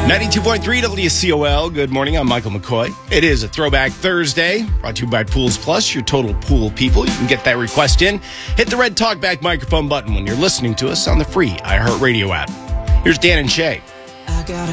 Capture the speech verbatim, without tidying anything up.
ninety-two point three W C O L. Good morning. I'm Michael McCoy. It is a Throwback Thursday, brought to you by Pools Plus, your total pool people. You can get that request in. Hit the red talkback microphone button when you're listening to us on the free iHeartRadio app. Here's Dan and Shay. I got a